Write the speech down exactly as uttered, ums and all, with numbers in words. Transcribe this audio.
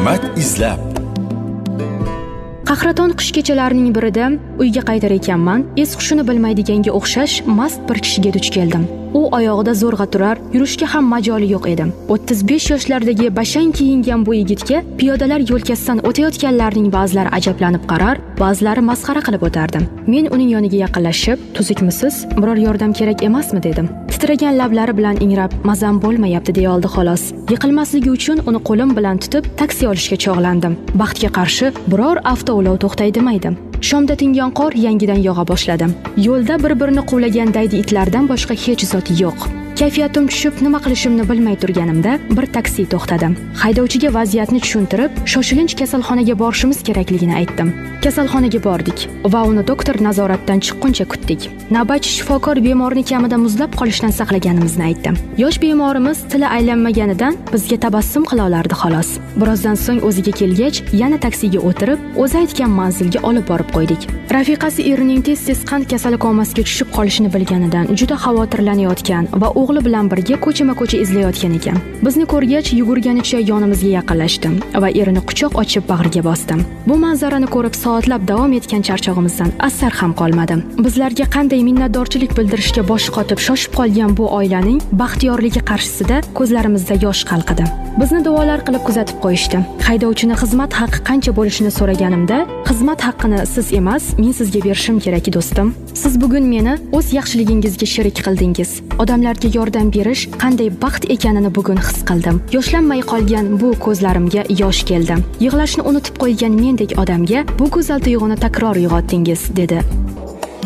hikmat izlab. Qahraton qish kechalarining birida uyga qaytar ekanman, es hushini bilmaydiganga o'xshash mast bir kishiga duch keldim. U oyog'ida zo'rg'a turar, yurishga ham majoli yo'q edi. o'ttiz besh yoshlardagi bashang kiyingan bu yigitga piyodalar yo'lkasidan o'tayotganlarning ba'zilari ajablanib qarar, ba'zilari masxara qilib o'tardi. Men uning yoniga yaqinlashib, "Tuzukmisiz? Biror yordam kerak emasmi?" dedim. Titragan lablari bilan ingrab, "Mazam bo'lmayapti" deya oldi xolos. Yiqilmasligi uchun uni qo'lim bilan tutib, taksi olishga chog'landim. Baxtga qarshi biror avtoulov to'xtay demaydi. Shomda tingan qor yangidan yog'a boshladi. Yo'lda bir-birini quvlagan daydi itlardan boshqa hech zot yo'q. Kayfiyatim tushib, nima qilishimni bilmay turganimda bir taksi to'xtadi. Haydovchiga vaziyatni tushuntirib, shoshilinch kasalxonaga borishimiz kerakligini aytdim. Kasalxonaga bordik va uni doktor nazoratdan chiqquncha kutdik. Navbatchi shifokor bemorni kamida muzlab qolishdan saqlaganimizni aytdi. Yosh bemorimiz tili aylanmaganidan bizga tabassum qila olardi xolos. Birozdan so'ng o'ziga kelgach, yana taksiga o'tirib, o'zi aytgan manzilga olib borib qo'ydik. Rafiqasi erining tez-tez qand kasali komasga tushib qolishini bilganidan juda xavotirlanayotgan va o'g'li bilan birga ko'chama-ko'cha izlayotgan ekan. Bizni ko'rgach, yugurganicha yonimizga yaqinlashdi va erini quchoq ochib bag'riga bosdim. Bu manzarani ko'rib soatlab davom etgan charchog'imizdan asar ham qolmadi. Bizlarga qanday minnatdorchilik bildirishga boshi qotib shoshib qolgan bu oilaning baxtiyorligi qarshisida ko'zlarimizda yosh qalqidi. Bizni duolar qilib kuzatib qo'yishdi. Haydovchini xizmat haqqi qancha bo'lishini so'raganimda, "Xizmat haqqini siz emas, men sizga berishim kerak, do'stim. Siz bugun meni o'z yaxshiligingizga sherik qildingiz. Odamlarga yordam berish qanday baxt ekanini bugun his qildim. Yoshlanmay qolgan bu ko'zlarimga yosh keldi. Yig'lashni unutib qo'ygan mendek odamga bu go'zal tuyg'uni takror uyg'otdingiz", dedi.